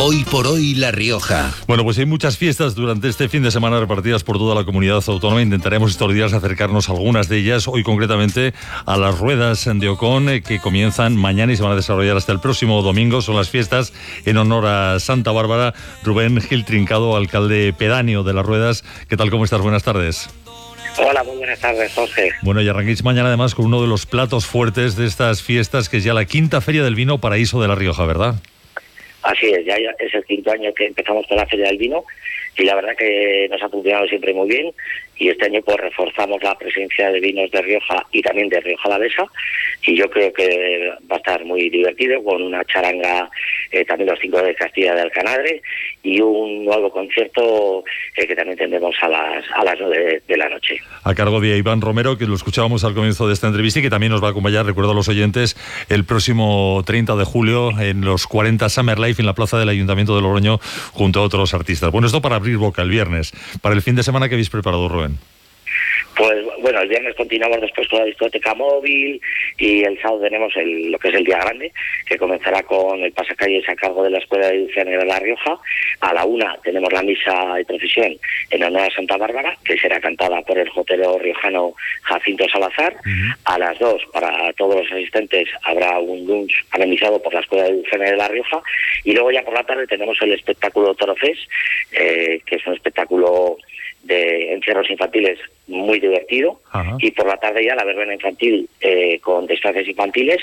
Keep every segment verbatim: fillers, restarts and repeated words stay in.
Hoy por hoy La Rioja. Bueno, pues hay muchas fiestas durante este fin de semana repartidas por toda la comunidad autónoma. Intentaremos estos días acercarnos a algunas de ellas. Hoy concretamente a las ruedas de Ocón, eh, que comienzan mañana y se van a desarrollar hasta el próximo domingo. Son las fiestas en honor a Santa Bárbara. Rubén Gil Trincado, alcalde pedáneo de las ruedas. ¿Qué tal? ¿Cómo estás? Buenas tardes. Hola, muy buenas tardes, Jorge. Bueno, y arranquéis mañana además con uno de los platos fuertes de estas fiestas, que es ya la quinta Feria del Vino Paraíso de La Rioja, ¿verdad? Así es, ya es el quinto año que empezamos con la Feria del Vino y la verdad que nos ha funcionado siempre muy bien, y este año pues reforzamos la presencia de vinos de Rioja y también de Rioja Alavesa, y yo creo que va a estar muy divertido con una charanga, eh, también los cinco de Castilla de Alcanadre, y un nuevo concierto eh, que también tendremos a las a las nueve de la noche. A cargo de Iván Romero, que lo escuchábamos al comienzo de esta entrevista y que también nos va a acompañar, recuerdo a los oyentes, el próximo treinta de julio en los cuarenta Summer Life en la plaza del Ayuntamiento de Logroño junto a otros artistas. Bueno, esto para abrir boca el viernes. Para el fin de semana, ¿qué habéis preparado, Rubén? Pues bueno, el viernes continuamos después con la discoteca móvil, y el sábado tenemos el, lo que es el día grande, que comenzará con el pasacalles a cargo de la Escuela de Dulciana de La Rioja. A la una tenemos la misa de procesión en honor a Santa Bárbara, que será cantada por el jotero riojano Jacinto Salazar. Uh-huh. A las dos, para todos los asistentes, habrá un lunch amenizado por la Escuela de Dulciana de La Rioja, y luego ya por la tarde tenemos el espectáculo Torofés, eh, que es un espectáculo de encierros infantiles muy divertido. Ajá. Y por la tarde ya la verbena infantil eh, con disfraces infantiles,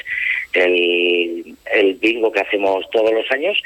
el, el bingo que hacemos todos los años,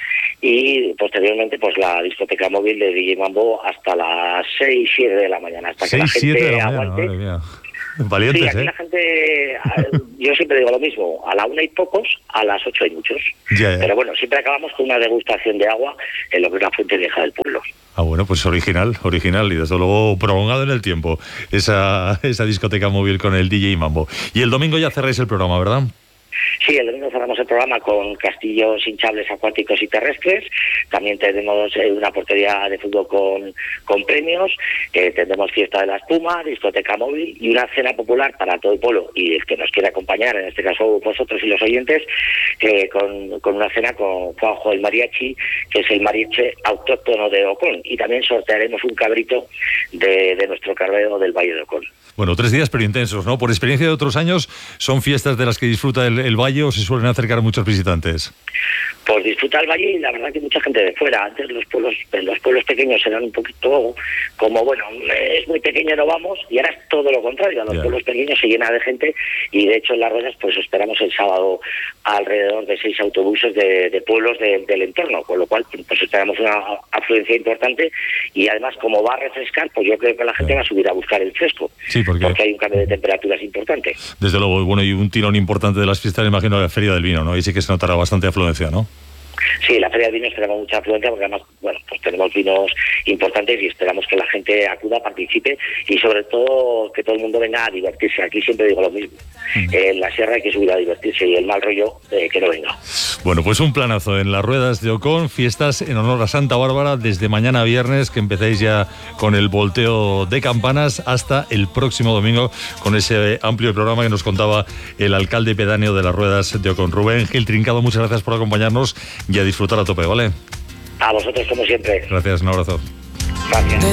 y posteriormente pues la discoteca móvil de D J Mambo hasta las seis, siete de la mañana, hasta que la gente aguante. Valientes, sí, aquí ¿eh? La gente, yo siempre digo lo mismo, a la una hay pocos, a las ocho hay muchos. Ya, ya. Pero bueno, siempre acabamos con una degustación de agua en lo que es la fuente vieja del pueblo. Ah, bueno, pues original, original y desde luego prolongado en el tiempo, esa, esa discoteca móvil con el D J Mambo. Y el domingo ya cerráis el programa, ¿verdad? Sí, el domingo cerramos el programa con castillos hinchables acuáticos y terrestres. También tenemos eh, una portería de fútbol con, con premios. Eh, tendremos fiesta de la espuma, discoteca móvil y una cena popular para todo el pueblo y el que nos quiera acompañar, en este caso vosotros y los oyentes, eh, con, con una cena con Juanjo el Mariachi, que es el mariachi autóctono de Ocón. Y también sortearemos un cabrito de, de nuestro carrero del Valle de Ocón. Bueno, tres días pero intensos, ¿no? Por experiencia de otros años, ¿son fiestas de las que disfruta el, el Valle o se suelen acercar muchos visitantes? Pues disfruta el Valle y la verdad que mucha gente de fuera. Antes los pueblos los pueblos pequeños eran un poquito como, bueno, es muy pequeño, no vamos, y ahora es todo lo contrario. A los yeah. pueblos pequeños se llena de gente, y de hecho en las ruedas pues esperamos el sábado alrededor de seis autobuses de, de pueblos de, del entorno, con lo cual pues esperamos una afluencia importante, y además como va a refrescar, pues yo creo que la gente yeah. va a subir a buscar el fresco. Sí, porque... porque hay un cambio de temperaturas importante. Desde luego, bueno, y un tirón importante de las fiestas, me imagino, de la Feria del Vino, ¿no? Y sí que se notará bastante afluencia, ¿no? Sí, la Feria del Vino esperamos mucha afluencia porque además, bueno, pues tenemos vinos importantes y esperamos que la gente acuda, participe y sobre todo que todo el mundo venga a divertirse. Aquí siempre digo lo mismo. Mm. Eh, en la sierra hay que subir a divertirse y el mal rollo eh, que no venga. Bueno, pues un planazo en las ruedas de Ocón, fiestas en honor a Santa Bárbara desde mañana viernes, que empecéis ya con el volteo de campanas, hasta el próximo domingo con ese amplio programa que nos contaba el alcalde pedáneo de las ruedas de Ocón. Rubén Gil Trincado, muchas gracias por acompañarnos y a disfrutar a tope, ¿vale? A vosotros como siempre. Gracias, un abrazo. Gracias.